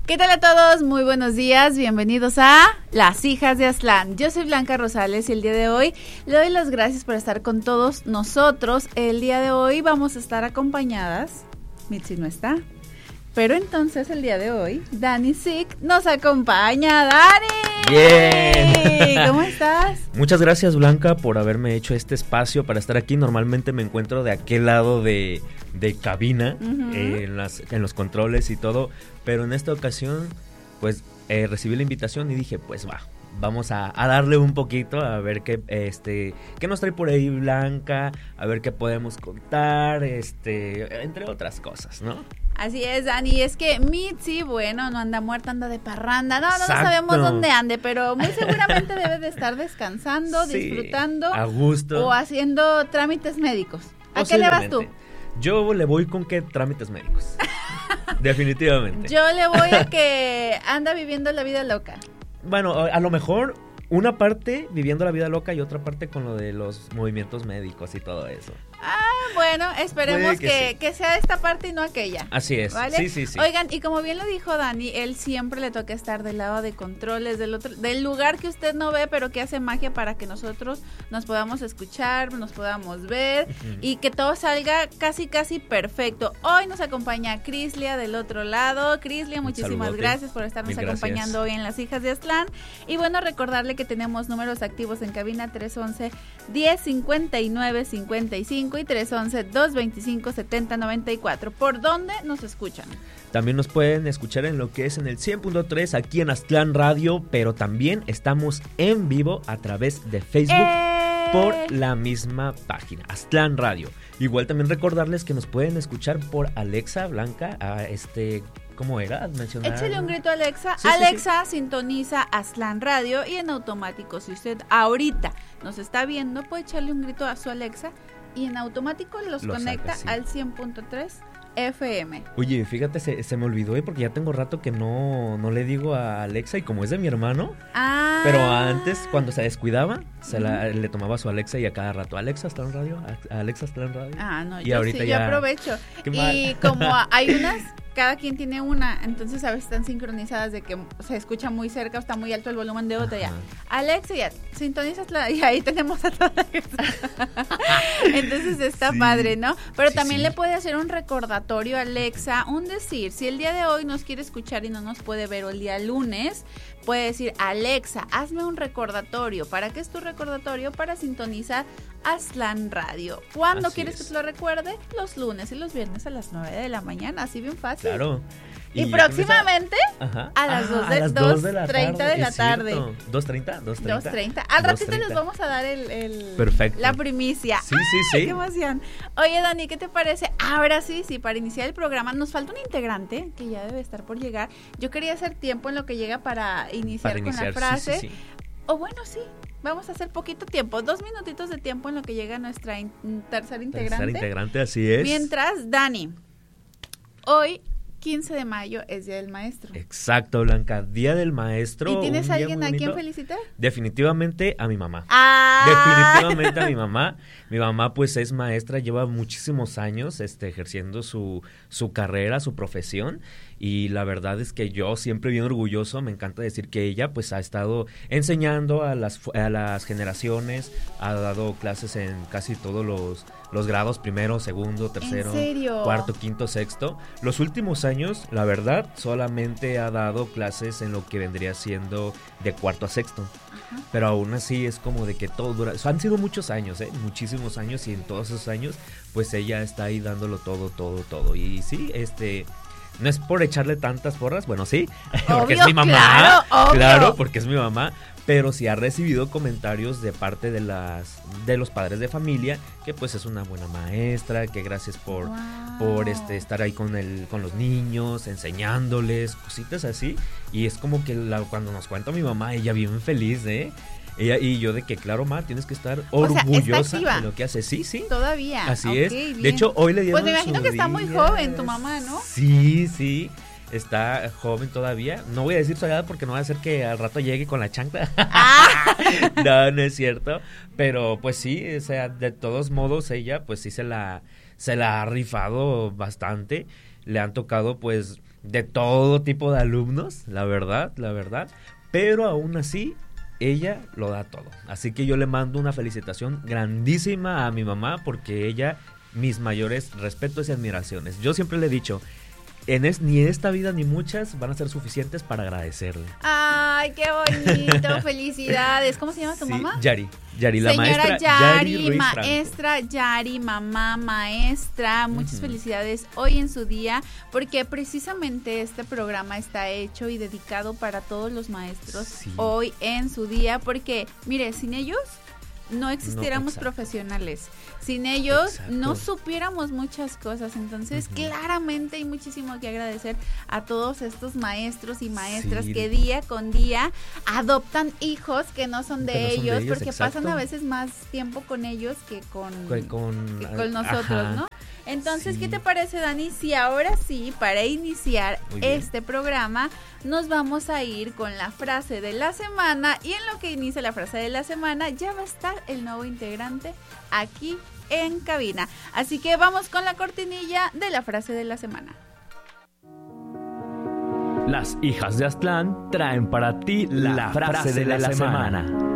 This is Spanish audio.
¿Qué tal a todos? Muy buenos días, bienvenidos a Las Hijas de Aztlán. Yo soy Blanca Rosales y el día de hoy le doy las gracias por estar con todos nosotros. El día de hoy vamos a estar acompañadas, Mitzi no está, pero entonces el día de hoy Dani Sick nos acompaña. ¡Dani! ¡Bien! ¿Cómo estás? Muchas gracias, Blanca, por haberme hecho este espacio para estar aquí. Normalmente me encuentro de aquel lado de cabina, en los controles y todo, pero en esta ocasión pues recibí la invitación y dije, pues vamos a darle un poquito, a ver qué nos trae por ahí Blanca, a ver qué podemos contar, entre otras cosas, ¿no? Así es, Dani, es que Mitzi, bueno, no anda muerta, anda de parranda, no Exacto. sabemos dónde ande, pero muy seguramente debe de estar descansando, sí, disfrutando, a gusto, o haciendo trámites médicos. ¿A qué le vas tú? Yo le voy con que trámites médicos, definitivamente. Yo le voy a que anda viviendo la vida loca. Bueno, a lo mejor una parte viviendo la vida loca y otra parte con lo de los movimientos médicos y todo eso. Bueno, esperemos que sea esta parte y no aquella. Así es, ¿vale? Sí. Oigan, y como bien lo dijo Dani, él siempre le toca estar del lado de controles, del lugar que usted no ve, pero que hace magia para que nosotros nos podamos escuchar, nos podamos ver, y que todo salga casi perfecto. Hoy nos acompaña Crislia del otro lado. Crislia, muchísimas gracias por estarnos acompañando hoy en Las Hijas de Aztlán. Y bueno, recordarle que tenemos números activos en cabina 311-1059-55 y 311-225-7094. ¿Por dónde nos escuchan? También nos pueden escuchar en lo que es en el 100.3 aquí en Aztlán Radio, pero también estamos en vivo a través de Facebook por la misma página, Aztlán Radio. Igual también recordarles que nos pueden escuchar por Alexa, Blanca, ¿cómo era? Échale un grito a Alexa. Sí, Alexa, sintoniza Aztlán Radio y en automático, si usted ahorita nos está viendo, puede echarle un grito a su Alexa y en automático los conecta al 100.3 FM. Oye, fíjate, se me olvidó, porque ya tengo rato que no le digo a Alexa, y como es de mi hermano, pero antes, cuando se descuidaba, le tomaba su Alexa y a cada rato, Alexa Aztlán Radio, Alexa Aztlán Radio. No, y yo ahorita sí, ya yo aprovecho. Y como hay unas, cada quien tiene una, entonces a veces están sincronizadas de que se escucha muy cerca o está muy alto el volumen de otra. Ya, Alexa, ya, sintonizas y ahí tenemos a toda Alexa. Entonces está padre, ¿no? Pero también le puede hacer un recordatorio a Alexa, un decir, si el día de hoy nos quiere escuchar y no nos puede ver, o el día lunes, puede decir, Alexa, hazme un recordatorio. ¿Para qué es tu recordatorio? Para sintonizar Aztlán Radio. ¿Cuándo quieres que te lo recuerde? Los lunes y los viernes a las 9 de la mañana, así bien fácil. Claro. Y próximamente a las 2:30 de la tarde. ¿2:30? Al ratito les vamos a dar la primicia. Sí. ¡Qué emoción! Oye, Dani, ¿qué te parece? Ahora sí, para iniciar el programa, nos falta un integrante que ya debe estar por llegar. Yo quería hacer tiempo en lo que llega para iniciar con la frase. Sí. O bueno, vamos a hacer poquito tiempo, 2 minutitos de tiempo en lo que llega nuestra tercer integrante. Así es. Mientras, Dani, hoy 15 de mayo es Día del Maestro. Exacto, Blanca, Día del Maestro. ¿Y tienes a alguien a quien felicitar? Definitivamente a mi mamá. Definitivamente a mi mamá. Mi mamá pues es maestra, lleva muchísimos años ejerciendo su carrera, su profesión. Y la verdad es que yo siempre bien orgulloso, me encanta decir que ella pues ha estado enseñando a las generaciones, ha dado clases en casi todos los grados, primero, segundo, tercero, cuarto, quinto, sexto. Los últimos años, la verdad, solamente ha dado clases en lo que vendría siendo de cuarto a sexto. Pero aún así es como de que todo dura, han sido muchos años, muchísimos años, y en todos esos años pues ella está ahí dándolo todo. Y sí, no es por echarle tantas porras, bueno, sí, porque es mi mamá, claro, porque es mi mamá, pero sí ha recibido comentarios de parte de los padres de familia, que pues es una buena maestra, que gracias por estar ahí con los niños, enseñándoles, cositas así, y es como que cuando nos cuenta mi mamá, ella bien feliz, Ella y yo de que, claro, ma, tienes que estar orgullosa de lo que hace. Sí. Todavía. Así es. Bien. De hecho, hoy le dieron pues me imagino que está muy joven tu mamá, ¿no? Sí. Está joven todavía. No voy a decir su edad porque no va a ser que al rato llegue con la chancla. No es cierto. Pero pues sí, o sea, de todos modos ella pues sí se la ha rifado bastante. Le han tocado pues de todo tipo de alumnos, la verdad, pero aún así ella lo da todo. Así que yo le mando una felicitación grandísima a mi mamá porque ella, mis mayores respetos y admiraciones. Yo siempre le he dicho, ni en esta vida ni muchas van a ser suficientes para agradecerle. ¡Ay, qué bonito! ¡Felicidades! ¿Cómo se llama tu mamá? Yari, la señora maestra Yari, Ruiz maestra Franco. Yari, mamá, maestra, muchas felicidades hoy en su día, porque precisamente este programa está hecho y dedicado para todos los maestros hoy en su día, porque, mire, sin ellos no existiéramos profesionales. Sin ellos no supiéramos muchas cosas. Entonces, claramente hay muchísimo que agradecer a todos estos maestros y maestras que día con día adoptan hijos que no son de ellos, porque pasan a veces más tiempo con ellos que con nosotros, ¿no? Entonces, ¿qué te parece, Dani? Si ahora sí, para iniciar este programa, nos vamos a ir con la frase de la semana, y en lo que inicia la frase de la semana ya va a estar el nuevo integrante aquí en cabina. Así que vamos con la cortinilla de la frase de la semana. Las hijas de Aztlán traen para ti la frase de la semana.